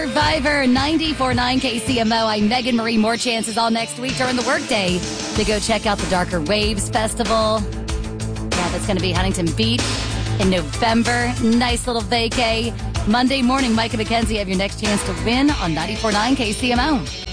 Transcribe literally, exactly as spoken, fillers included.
Survivor ninety-four point nine K C M O. I'm Megan Marie. More chances all next week during the workday to go check out the Darker Waves Festival. Yeah, that's going to be Huntington Beach in November. Nice little vacay. Monday morning, Micah McKenzie have your next chance to win on ninety-four point nine K C M O.